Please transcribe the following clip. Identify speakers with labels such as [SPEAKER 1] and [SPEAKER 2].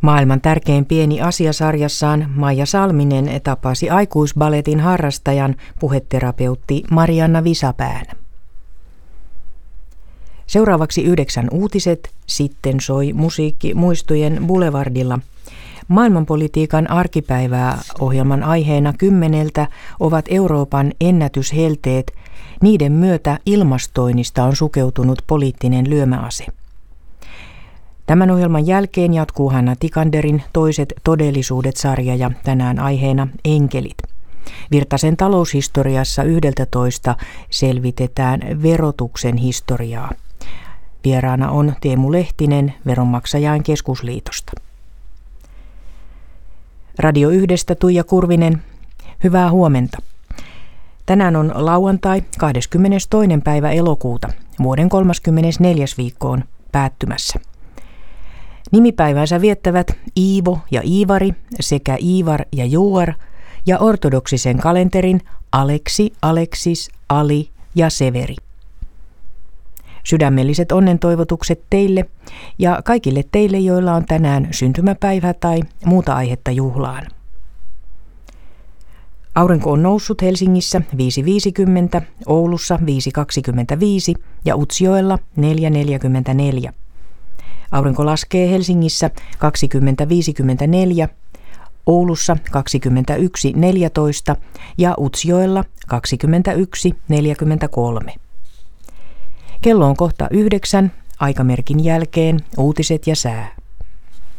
[SPEAKER 1] Maailman tärkein pieni asia-sarjassaan Maija Salminen tapasi aikuisbaletin harrastajan puheterapeutti Marianna Visapään. Seuraavaksi 9 uutiset, sitten soi musiikki muistojen Boulevardilla. Maailmanpolitiikan arkipäivää ohjelman aiheena 10 ovat Euroopan ennätyshelteet. Niiden myötä ilmastoinnista on sukeutunut poliittinen lyömäase. Tämän ohjelman jälkeen jatkuu Hanna Tikanderin Toiset todellisuudet-sarja ja tänään aiheena enkelit. Virtasen taloushistoriassa 11 selvitetään verotuksen historiaa. Vieraana on Teemu Lehtinen Veronmaksajain Keskusliitosta. Radio 1 Tuija Kurvinen, hyvää huomenta. Tänään on lauantai 22. päivä elokuuta, vuoden 34. viikkoon päättymässä. Nimipäivänsä viettävät Iivo ja Iivari sekä Iivar ja Juar ja ortodoksisen kalenterin Aleksi, Aleksis, Ali ja Severi. Sydämelliset onnentoivotukset teille ja kaikille teille, joilla on tänään syntymäpäivä tai muuta aihetta juhlaan. Aurinko on noussut Helsingissä 5.50, Oulussa 5.25 ja Utsjoella 4.44. Aurinko laskee Helsingissä 20.54, Oulussa 21.14 ja Utsjoella 21.43. Kello on kohta 9, aikamerkin jälkeen uutiset ja sää.